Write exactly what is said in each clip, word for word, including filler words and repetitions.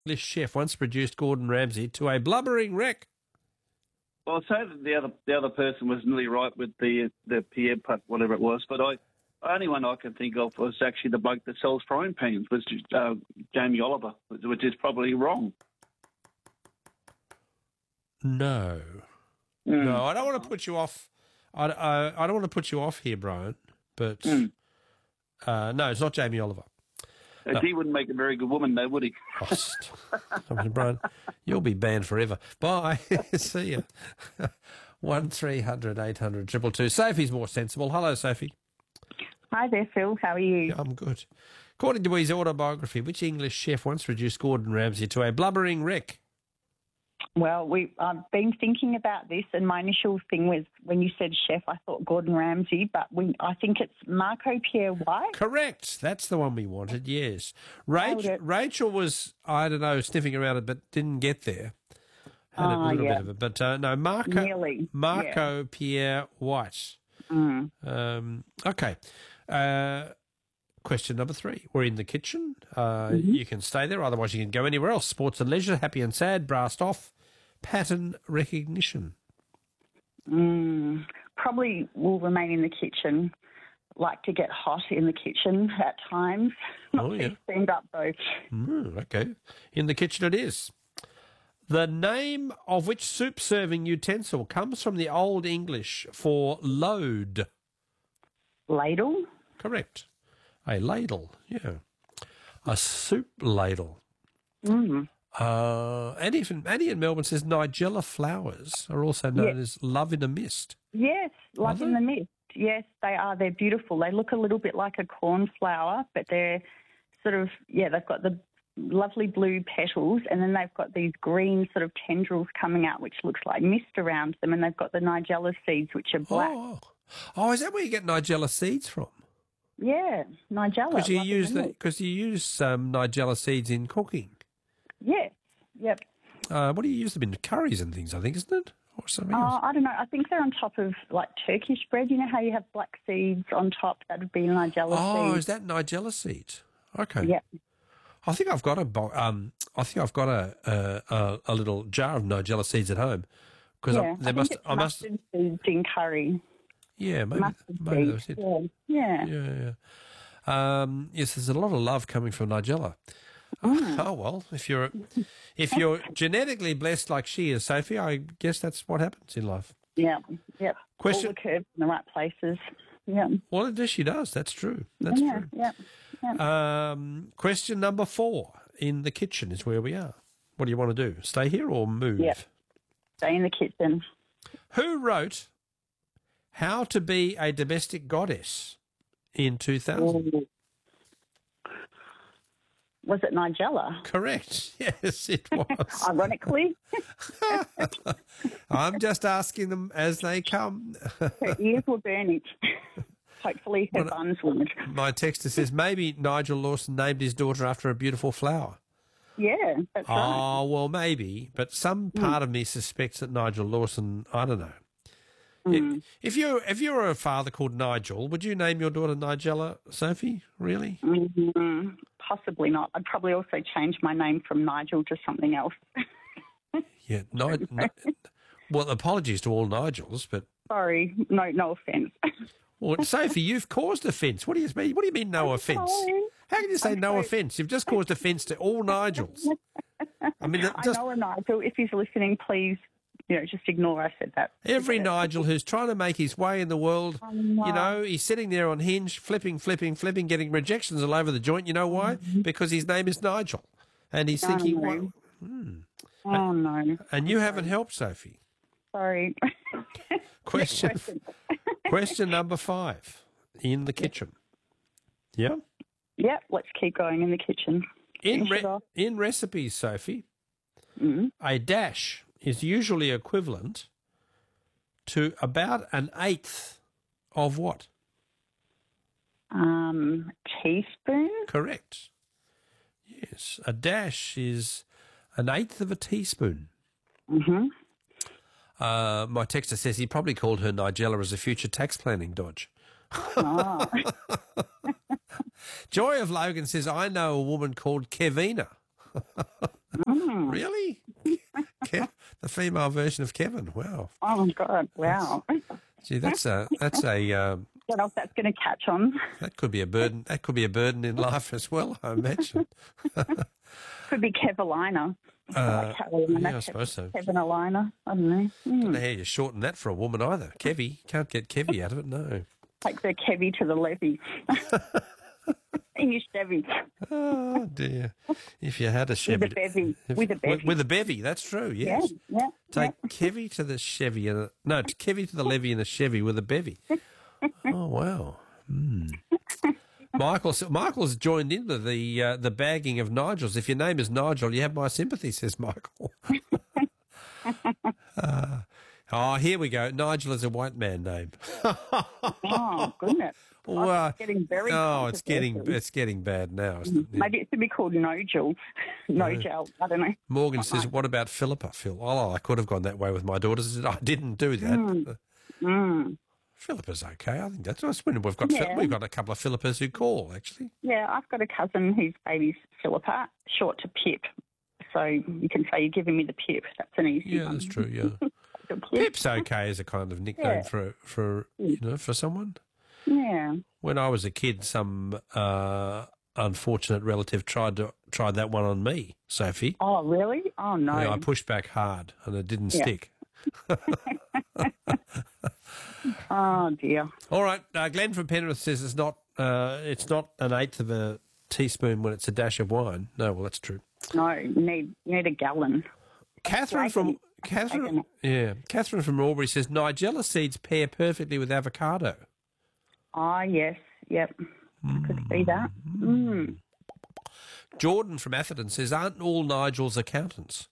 English chef once reduced Gordon Ramsay to a blubbering wreck? Well, I'd say that the other the other person was nearly right with the the Pierre putt, whatever it was, but I the only one I can think of was actually the bloke that sells frying pans, was uh, Jamie Oliver, which is probably wrong. No. Mm. No, I don't want to put you off. I, I, I don't want to put you off here, Brian, but mm. uh, no, it's not Jamie Oliver. Uh, he wouldn't make a very good woman, though, would he? Oh, I mean, Brian, you'll be banned forever. Bye. See you. One three hundred eight hundred two two two. Sophie's more sensible. Hello, Sophie. Hi there, Phil. How are you? Yeah, I'm good. According to his autobiography, which English chef once reduced Gordon Ramsay to a blubbering wreck? Well, we I've been thinking about this, and my initial thing was when you said chef, I thought Gordon Ramsay, but we I think it's Marco Pierre White. Correct. That's the one we wanted, yes. Rachel, Rachel was, I don't know, sniffing around it, but didn't get there. Had oh, a little yeah. bit of it. But uh, no, Marco, Nearly. Marco yeah. Pierre White. Mm. Um, okay. Uh, question number three. We're in the kitchen. Uh, mm-hmm. You can stay there, otherwise you can go anywhere else. Sports and leisure, happy and sad, brassed off. Pattern recognition. Mm, probably will remain in the kitchen. Like to get hot in the kitchen at times. Not oh, yeah. to stand up, though. Mm, okay. In the kitchen it is. The name of which soup-serving utensil comes from the Old English for load? Ladle? Correct. A ladle, yeah. A soup ladle. Mm. Uh, Annie, from, Annie in Melbourne says Nigella flowers are also known yes. as love in a mist. Yes, love in the mist. Yes, they are. They're beautiful. They look a little bit like a cornflower, but they're sort of, yeah, they've got the lovely blue petals, and then they've got these green sort of tendrils coming out, which looks like mist around them, and they've got the Nigella seeds, which are black. Oh, oh is that where you get Nigella seeds from? Yeah, Nigella. Because you use the because you use um, Nigella seeds in cooking. Yes. Yep. Uh, what do you use them in? Curries and things, I think, isn't it? Or something else? Uh, I don't know. I think they're on top of, like, Turkish bread. You know how you have black seeds on top? That would be Nigella oh, seeds. is that Nigella seeds? Okay. Yep. I think I've got a bo- um. I think I've got a a, a little jar of Nigella seeds at home because yeah, they I must. think it's I must. mustard seeds in curry. Yeah, maybe. Mustard maybe that was seeds. it. Yeah. Yeah, yeah. Um, yes, there's a lot of love coming from Nigella. Mm. Oh well, if you're if you're genetically blessed like she is, Sophie, I guess that's what happens in life. Yeah, yep. Question. All the curves in the right places. Yeah. Well, it she does. That's true. That's yeah, true. Yeah. Yeah. Um, question number four in the kitchen is where we are. What do you want to do? Stay here or move? Yeah. Stay in the kitchen. Who wrote How to Be a Domestic Goddess in two thousand? Ooh. Was it Nigella? Correct. Yes, it was. Ironically. I'm just asking them as they come. Her ears were burning. Hopefully her well, buns weren't. My texter says maybe Nigel Lawson named his daughter after a beautiful flower. Yeah, that's oh, right. Oh, well, maybe. But some part mm. of me suspects that Nigel Lawson, I don't know. Mm. If you if you were a father called Nigel, would you name your daughter Nigella, Sophie? Really? Mm-hmm. Possibly not. I'd probably also change my name from Nigel to something else. yeah. No, no, well, apologies to all Nigels, but sorry, no, no offence. Well, Sophie, you've caused offence. What do you mean? What do you mean, no offence? How can you say no offence? You've just caused offence to all Nigels. I mean, just, I know a Nigel. If he's listening, please. You know, just ignore I said that. Every Nigel who's trying to make his way in the world, oh, no. you know, he's sitting there on Hinge, flipping, flipping, flipping, getting rejections all over the joint. You know why? Mm-hmm. Because his name is Nigel. And he's oh, thinking, no. well, hmm. Oh, and, no. And you haven't helped, Sophie. Sorry. Question, question. question number five, in the kitchen. Yeah? Yeah, let's keep going in the kitchen. In, re- in recipes, Sophie, mm-hmm. a dash is usually equivalent to about an eighth of what? Um, teaspoon? Correct. Yes, a dash is an eighth of a teaspoon. Mm-hmm. Uh, my texter says he probably called her Nigella as a future tax planning dodge. Oh. Joy of Logan says, I know a woman called Kevina. female version of Kevin. Wow. Oh, my God. Wow. Gee, that's a that's a um, I don't know if that's going to catch on. that could be a burden. That could be a burden in life as well, I imagine. Could be Kevalina. Uh, Carolina, yeah, I suppose so. Kevin Alina. I don't know. I Mm. don't know how you shorten that for a woman either. Kevy. Can't get Kevy out of it, no. Take the Kevy to the levy. In your Chevy. Oh, dear. If you had a Chevy. With a bevy. if- With a bevy. With, with a bevy, that's true, Yeah, yes. yeah. Take Kevy to the Chevy. And a, no, Kevy to the levy in a Chevy with a bevy. Oh, wow. Hmm. Michael, Michael's joined into the uh, the bagging of Nigels. If your name is Nigel, you have my sympathy, says Michael. uh, oh, here we go. Nigel is a white man name. Oh, goodness. Well, Oh, it's getting very oh, it's getting controversial. it's getting bad now. Isn't it? Yeah. Maybe it should be called Nogel. Nogel. I don't know. Morgan says, "What about Philippa, Phil?" Oh, I could have gone that way with my daughters. I didn't do that. Mm. Philippa's okay. I think that's nice. When we've got Yeah. we've got a couple of Philippas who call actually. Yeah, I've got a cousin whose baby's Philippa, short to Pip. So you can say you're giving me the Pip. That's an easy Yeah, one. that's true. Yeah, The Pip. Pip's okay as a kind of nickname Yeah. for for you know for someone. Yeah. When I was a kid, some uh, unfortunate relative tried to tried that one on me, Sophie. Oh, really? Oh, no. Yeah, I pushed back hard and it didn't Yeah. stick. Oh, dear. All right, uh, Glenn from Penrith says it's not uh, it's not an eighth of a teaspoon when it's a dash of wine. No, well that's true. No, you need, you need a gallon. Catherine Like from it. Catherine, Like yeah, Catherine from Albury says Nigella seeds pair perfectly with avocado. Oh, yes. Yep. I could see that. Mm. Jordan from Atherton says, aren't all Nigel's accountants?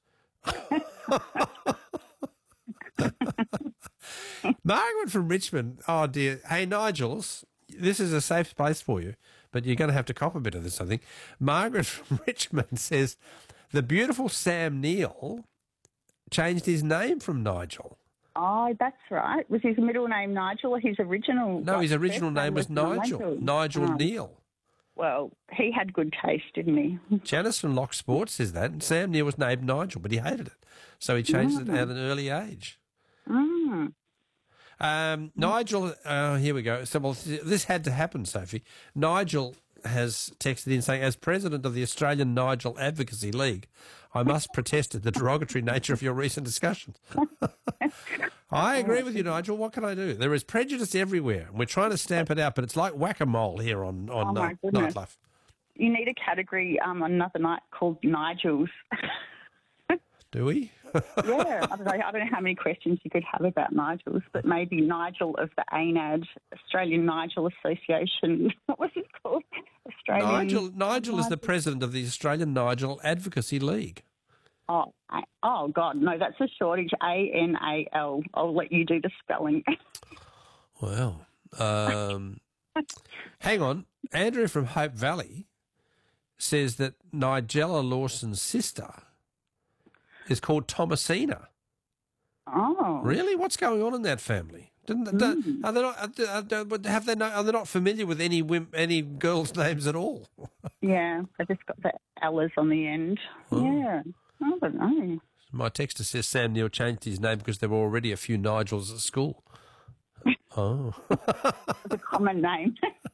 Margaret from Richmond, oh dear. Hey, Nigels, this is a safe place for you, but you're going to have to cop a bit of this, I think. Margaret from Richmond says, the beautiful Sam Neill changed his name from Nigel. Oh, that's right. Was his middle name Nigel or his original? No, like, his original first name was Nigel. Nigel Oh. Neal. Well, he had good taste, didn't he? Janice from Lock Sports says that. And Sam Neill was named Nigel, but he hated it. So he changed it at an early age. Mm. Um, Nigel, uh, here we go. So, well, this had to happen, Sophie. Nigel has texted in saying, as president of the Australian Nigel Advocacy League, I must protest at the derogatory nature of your recent discussions. I agree with you, Nigel. What can I do? There is prejudice everywhere, and we're trying to stamp it out, but it's like whack-a-mole here on, on Oh, my uh, goodness. Nightlife. You need a category um, another night called Nigels. Do we? Yeah, I don't know. I don't know how many questions you could have about Nigels, but maybe Nigel of the A N A D, Australian Nigel Association. What was it called? Australian Nigel, Nigel is the president of the Australian Nigel Advocacy League. Oh, I- oh God, no, that's a shortage. A N A L. I'll let you do the spelling. Wow. Um, hang on. Andrew from Hope Valley says that Nigella Lawson's sister is called Thomasina. Oh, Really? What's going on in that family? Didn't, don't- Are they not? Are they, have they not, are they not familiar with any wim, any girls' names at all? yeah. I just got the L's on the end. Yeah, I don't know. My texter says Sam Neill changed his name because there were already a few Nigels at school. Oh. It's a common name.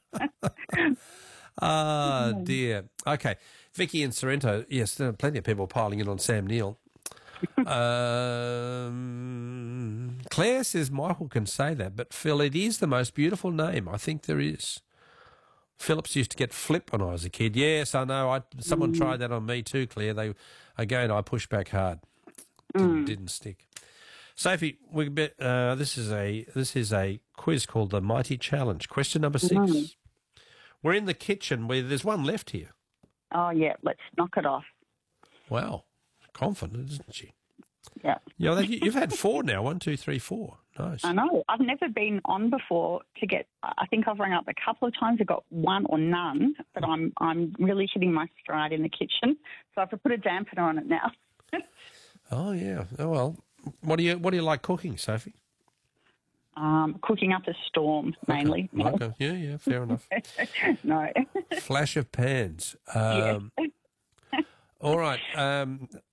Ah, dear. Okay. Vicky and Sorrento. Yes, there are plenty of people piling in on Sam Neill. um, Claire says Michael can say that, but Phil, it is the most beautiful name. I think there is. Phillips used to get Flip when I was a kid. Yes, I know. I someone Mm. tried that on me too, Claire. They again, I pushed back hard. Didn't, Mm. didn't stick. Sophie, we bet, uh, this is a this is a quiz called the Mighty Challenge. Question number six. Mm. We're in the kitchen where there's one left here. Oh, yeah, let's knock it off. Wow, confident, isn't she? Yeah. Yeah, well, you- you've had four now. One, two, three, four. Nice. I know. I've never been on before to get, I think I've rang up a couple of times. I got one or none, but I'm I'm really hitting my stride in the kitchen. So I have to put a dampener on it now. Oh yeah. Oh well. What do you What do you like cooking, Sophie? Um, cooking up a storm, mainly. No. Okay. Yeah, yeah. Fair enough. no. Flash of pans. Um, all right. Um,